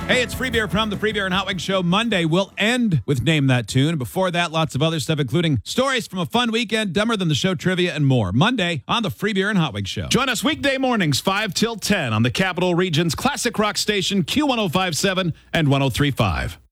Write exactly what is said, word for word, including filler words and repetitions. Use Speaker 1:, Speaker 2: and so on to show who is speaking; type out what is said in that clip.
Speaker 1: Hey, it's Free Beer from the Free Beer and Hot Wings Show. Monday will end with Name That Tune. Before that, lots of other stuff, including stories from a fun weekend, Dumber Than the Show trivia, and more. Monday on the Free Beer and Hot Wings Show.
Speaker 2: Join us weekday mornings, five till ten on the Capital Region's classic rock station, Q one oh five point seven and one oh three point five.